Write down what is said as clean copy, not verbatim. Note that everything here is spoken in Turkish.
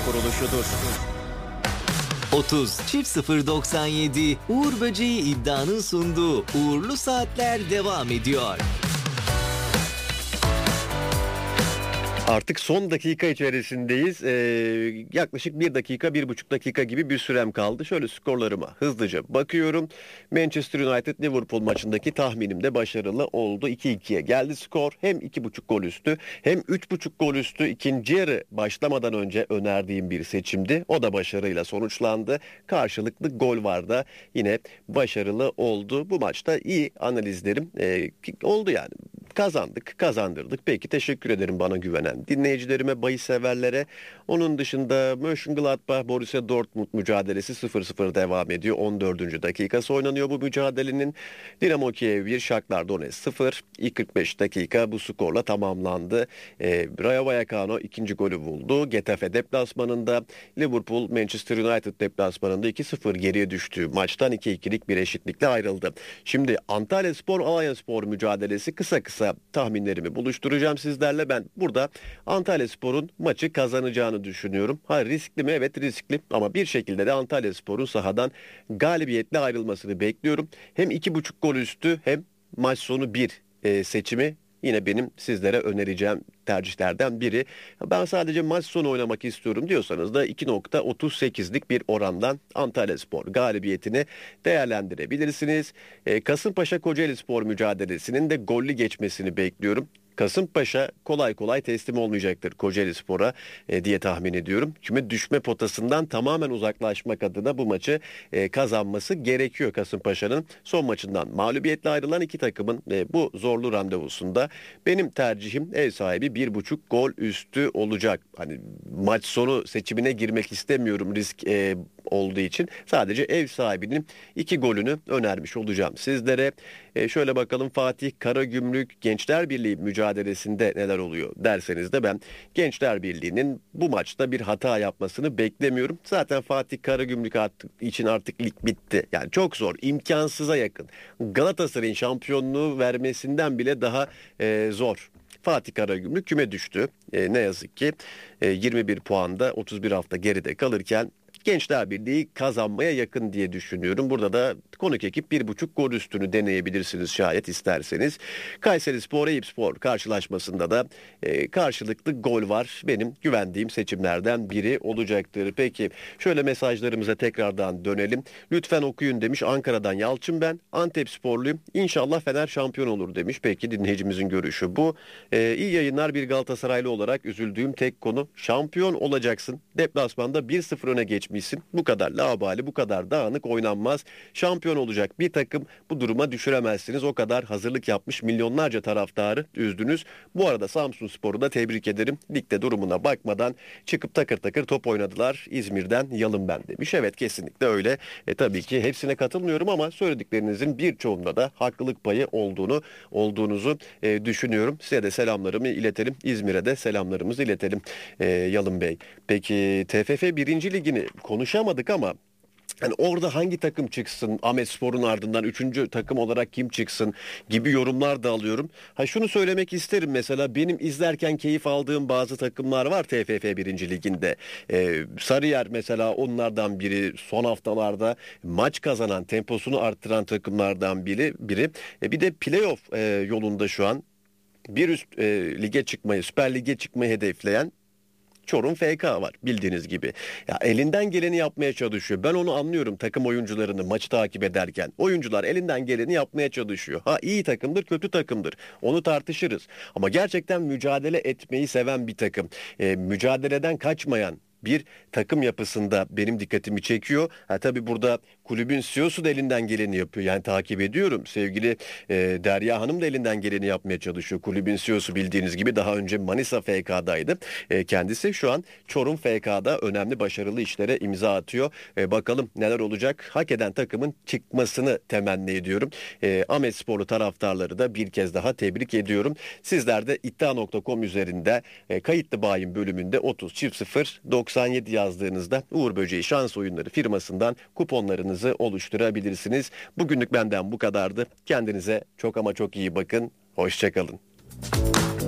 kuruluşudur. 30.0097 Uğur Böceği iddianın sunduğu Uğurlu Saatler devam ediyor. Artık son dakika içerisindeyiz. Yaklaşık 1 dakika, 1,5 dakika gibi bir sürem kaldı. Şöyle skorlarıma hızlıca bakıyorum. Manchester United-Liverpool maçındaki tahminim de başarılı oldu. 2-2'ye geldi skor. Hem 2,5 gol üstü hem 3,5 gol üstü ikinci yarı başlamadan önce önerdiğim bir seçimdi. O da başarıyla sonuçlandı. Karşılıklı gol var da yine başarılı oldu. Bu maçta iyi analizlerim oldu yani. Kazandık, kazandırdık. Peki, teşekkür ederim bana güvenen dinleyicilerime, bahis severlere. Onun dışında Mönchengladbach Borussia Dortmund mücadelesi 0-0 devam ediyor. 14. dakikası oynanıyor bu mücadelenin. Dinamo Kiev 1, Shakhtar Donetsk 0. İlk 45 dakika bu skorla tamamlandı. Rayo Vallecano ikinci golü buldu. Getafe deplasmanında, Liverpool Manchester United deplasmanında 2-0 geriye düştüğü maçtan 2-2'lik bir eşitlikle ayrıldı. Şimdi Antalyaspor Alanyaspor mücadelesi, kısa tahminlerimi buluşturacağım sizlerle. Ben burada Antalyaspor'un maçı kazanacağını düşünüyorum. Riskli mi? Evet, riskli, ama bir şekilde de Antalyaspor'un sahadan galibiyetle ayrılmasını bekliyorum. Hem 2,5 gol üstü hem maç sonu 1 seçimi yine benim sizlere önereceğim tercihlerden biri. Ben sadece maç sonu oynamak istiyorum diyorsanız da 2,38'lik bir orandan Antalyaspor galibiyetini değerlendirebilirsiniz. Kasımpaşa Kocaelispor mücadelesinin de gollü geçmesini bekliyorum. Kasımpaşa kolay kolay teslim olmayacaktır Kocaelispor'a diye tahmin ediyorum. Küme düşme potasından tamamen uzaklaşmak adına bu maçı kazanması gerekiyor Kasımpaşa'nın. Son maçından mağlubiyetle ayrılan iki takımın bu zorlu randevusunda benim tercihim ev sahibi 1,5 gol üstü olacak. Hani maç sonu seçimine girmek istemiyorum risk olduğu için. Sadece ev sahibinin 2 golünü önermiş olacağım sizlere. Şöyle bakalım, Fatih Karagümrük Gençler Birliği mücadelesinde neler oluyor derseniz de ben Gençler Birliği'nin bu maçta bir hata yapmasını beklemiyorum. Zaten Fatih Karagümrük için artık lig bitti. Yani çok zor, imkansıza yakın. Galatasaray'ın şampiyonluğu vermesinden bile daha zor. Fatih Karagümrük küme düştü. Ne yazık ki 21 puanda 31 hafta geride kalırken Gençler Birliği kazanmaya yakın diye düşünüyorum. Burada da konuk ekip 1,5 gol üstünü deneyebilirsiniz şayet isterseniz. Kayserispor Eyüpspor karşılaşmasında da karşılıklı gol var. Benim güvendiğim seçimlerden biri olacaktır. Peki, şöyle mesajlarımıza tekrardan dönelim. Lütfen okuyun demiş Ankara'dan Yalçın ben. Antepsporluyum. İnşallah Fener şampiyon olur demiş. Peki, dinleyicimizin görüşü bu. İyi yayınlar, bir Galatasaraylı olarak üzüldüğüm tek konu şampiyon olacaksın. Deplasmanda 1-0 öne geçmişsin. Bu kadar laubali, bu kadar dağınık oynanmaz. Şampiyon olacak bir takım bu duruma düşüremezsiniz. O kadar hazırlık yapmış, milyonlarca taraftarı üzdünüz. Bu arada Samsunspor'u da tebrik ederim. Ligde durumuna bakmadan çıkıp takır takır top oynadılar. İzmir'den yalın ben demiş. Evet, kesinlikle öyle. Tabii ki hepsine katılmıyorum ama söylediklerinizin birçoğunda da haklılık payı olduğunuzu düşünüyorum. Size de selamlarımı iletelim. İzmir'e de selamlarımızı iletelim Yalın Bey. Peki, TFF 1. Ligini konuşamadık ama yani orada hangi takım çıksın, Ahmetspor'un ardından 3. takım olarak kim çıksın gibi yorumlar da alıyorum. Şunu söylemek isterim, mesela benim izlerken keyif aldığım bazı takımlar var TFF 1. Liginde. Sarıyer mesela onlardan biri, son haftalarda maç kazanan, temposunu arttıran takımlardan biri. Bir de playoff yolunda şu an bir üst lige çıkmayı, Süper Lig'e çıkmayı hedefleyen Çorum FK var bildiğiniz gibi. Ya elinden geleni yapmaya çalışıyor. Ben onu anlıyorum, takım oyuncularını maçı takip ederken. Oyuncular elinden geleni yapmaya çalışıyor. İyi takımdır, kötü takımdır. Onu tartışırız. Ama gerçekten mücadele etmeyi seven bir takım. Mücadeleden kaçmayan bir takım yapısında benim dikkatimi çekiyor. Tabii burada kulübün CEO'su da elinden geleni yapıyor. Yani takip ediyorum. Sevgili Derya Hanım da elinden geleni yapmaya çalışıyor. Kulübün CEO'su bildiğiniz gibi daha önce Manisa FK'daydı. Kendisi şu an Çorum FK'da önemli, başarılı işlere imza atıyor. Bakalım neler olacak. Hak eden takımın çıkmasını temenni ediyorum. Ahmetsporlu taraftarları da bir kez daha tebrik ediyorum. Sizler de iddia.com üzerinde kayıtlı bayin bölümünde 30.0097 yazdığınızda Uğur Böceği Şans Oyunları firmasından kuponlarınızı oluşturabilirsiniz. Bugünlük benden bu kadardı. Kendinize çok ama çok iyi bakın. Hoşça kalın.